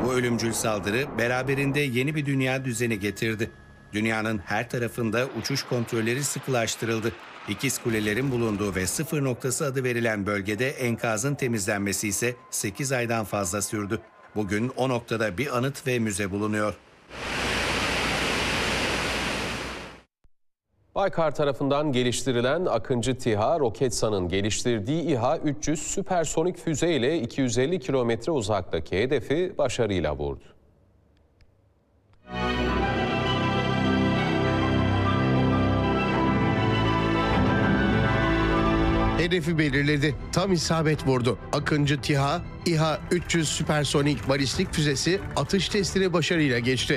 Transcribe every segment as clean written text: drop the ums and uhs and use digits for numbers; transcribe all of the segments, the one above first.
Bu ölümcül saldırı beraberinde yeni bir dünya düzeni getirdi. Dünyanın her tarafında uçuş kontrolleri sıkılaştırıldı. İkiz kulelerin bulunduğu ve sıfır noktası adı verilen bölgede enkazın temizlenmesi ise 8 aydan fazla sürdü. Bugün o noktada bir anıt ve müze bulunuyor. Baykar tarafından geliştirilen Akıncı TİHA, Roketsan'ın geliştirdiği İHA-300 süpersonik füze ile 250 kilometre uzaktaki hedefi başarıyla vurdu. Hedefi belirledi. Tam isabet vurdu. Akıncı TİHA, İHA-300 süpersonik balistik füzesi atış testini başarıyla geçti.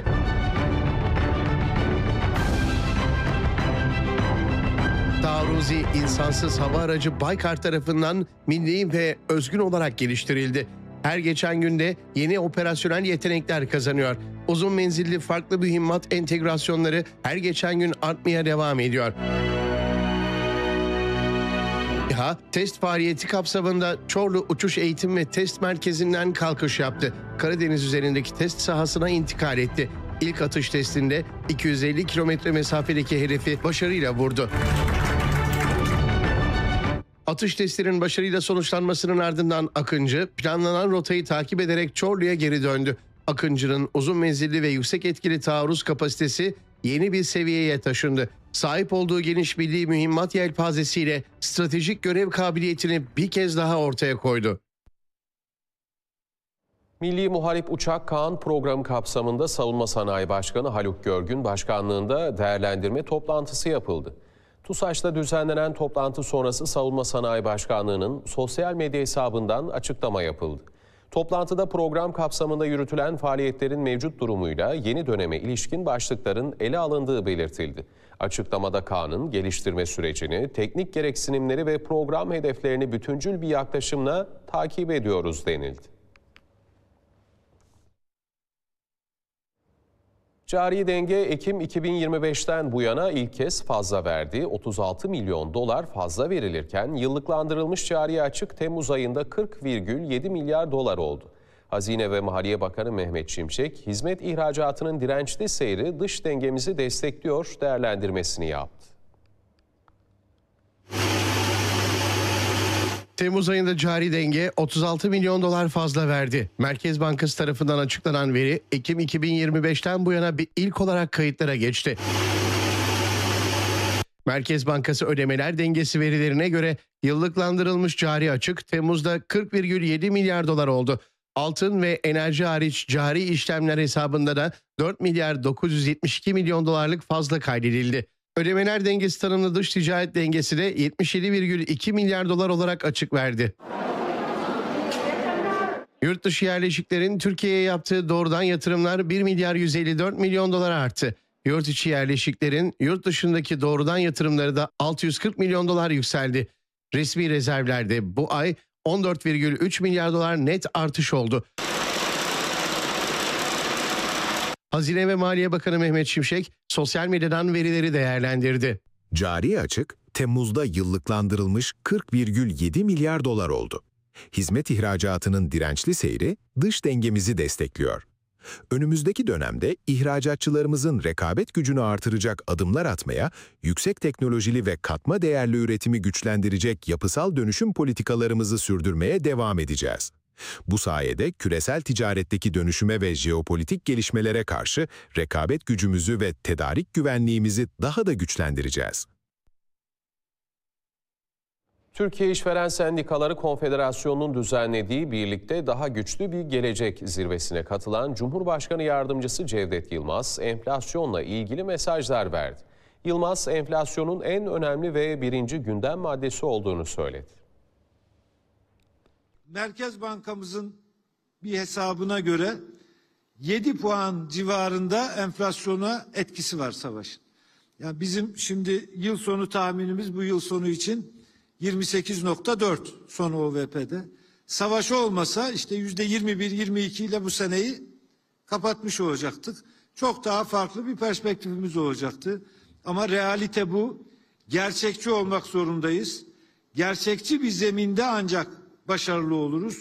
Taarruzi insansız hava aracı Baykar tarafından milli ve özgün olarak geliştirildi. Her geçen günde yeni operasyonel yetenekler kazanıyor. Uzun menzilli farklı mühimmat entegrasyonları her geçen gün artmaya devam ediyor. İHA, test faaliyeti kapsamında Çorlu Uçuş Eğitim ve Test Merkezi'nden kalkış yaptı. Karadeniz üzerindeki test sahasına intikal etti. İlk atış testinde 250 kilometre mesafedeki hedefi başarıyla vurdu. Atış testinin başarıyla sonuçlanmasının ardından Akıncı, planlanan rotayı takip ederek Çorlu'ya geri döndü. Akıncı'nın uzun menzilli ve yüksek etkili taarruz kapasitesi yeni bir seviyeye taşındı. Sahip olduğu geniş milli mühimmat yelpazesiyle stratejik görev kabiliyetini bir kez daha ortaya koydu. Milli Muharip Uçak Kaan programı kapsamında Savunma Sanayi Başkanı Haluk Görgün başkanlığında değerlendirme toplantısı yapıldı. TUSAŞ'ta düzenlenen toplantı sonrası Savunma Sanayi Başkanlığı'nın sosyal medya hesabından açıklama yapıldı. Toplantıda program kapsamında yürütülen faaliyetlerin mevcut durumuyla yeni döneme ilişkin başlıkların ele alındığı belirtildi. Açıklamada Kaan'ın geliştirme sürecini, teknik gereksinimleri ve program hedeflerini bütüncül bir yaklaşımla takip ediyoruz denildi. Cari denge Ekim 2025'ten bu yana ilk kez fazla verdi. 36 milyon dolar fazla verilirken yıllıklandırılmış cari açık Temmuz ayında 40,7 milyar dolar oldu. Hazine ve Maliye Bakanı Mehmet Şimşek, hizmet ihracatının dirençli seyri dış dengemizi destekliyor değerlendirmesini yaptı. Temmuz ayında cari denge 36 milyon dolar fazla verdi. Merkez Bankası tarafından açıklanan veri Ekim 2025'ten bu yana bir ilk olarak kayıtlara geçti. Merkez Bankası ödemeler dengesi verilerine göre yıllıklandırılmış cari açık Temmuz'da 40,7 milyar dolar oldu. Altın ve enerji hariç cari işlemler hesabında da 4 milyar 972 milyon dolarlık fazla kaydedildi. Ödemeler dengesi tanımlı dış ticaret dengesi de 77,2 milyar dolar olarak açık verdi. Yurt dışı yerleşiklerin Türkiye'ye yaptığı doğrudan yatırımlar 1 milyar 154 milyon dolar arttı. Yurt içi yerleşiklerin yurt dışındaki doğrudan yatırımları da 640 milyon dolar yükseldi. Resmi rezervlerde bu ay 14,3 milyar dolar net artış oldu. Hazine ve Maliye Bakanı Mehmet Şimşek sosyal medyadan verileri değerlendirdi. Cari açık Temmuz'da yıllıklandırılmış 40,7 milyar dolar oldu. Hizmet ihracatının dirençli seyri dış dengemizi destekliyor. Önümüzdeki dönemde ihracatçılarımızın rekabet gücünü artıracak adımlar atmaya, yüksek teknolojili ve katma değerli üretimi güçlendirecek yapısal dönüşüm politikalarımızı sürdürmeye devam edeceğiz. Bu sayede küresel ticaretteki dönüşüme ve jeopolitik gelişmelere karşı rekabet gücümüzü ve tedarik güvenliğimizi daha da güçlendireceğiz. Türkiye İşveren Sendikaları Konfederasyonu'nun düzenlediği birlikte daha güçlü bir gelecek zirvesine katılan Cumhurbaşkanı Yardımcısı Cevdet Yılmaz, enflasyonla ilgili mesajlar verdi. Yılmaz, enflasyonun en önemli ve birinci gündem maddesi olduğunu söyledi. Merkez Bankamızın bir hesabına göre 7 puan civarında enflasyona etkisi var savaşın. Yani bizim şimdi yıl sonu tahminimiz bu yıl sonu için 28,4 son OVP'de. Savaş olmasa işte %21-22 ile bu seneyi kapatmış olacaktık. Çok daha farklı bir perspektifimiz olacaktı. Ama realite bu. Gerçekçi olmak zorundayız. Gerçekçi bir zeminde ancak başarılı oluruz.